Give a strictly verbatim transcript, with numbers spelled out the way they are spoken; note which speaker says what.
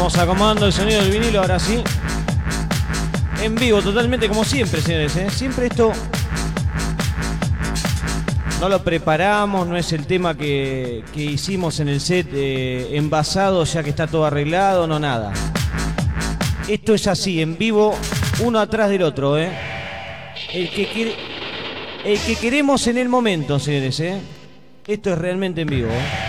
Speaker 1: Vamos acomodando el sonido del vinilo, ahora sí. En vivo, totalmente como siempre, señores, ¿eh? Siempre esto no lo preparamos, no es el tema que, que hicimos en el set eh, envasado, ya que está todo arreglado, no nada. Esto es así, en vivo, uno atrás del otro, ¿eh? El que, quiere, el que queremos en el momento, señores, ¿eh? Esto es realmente en vivo, ¿eh?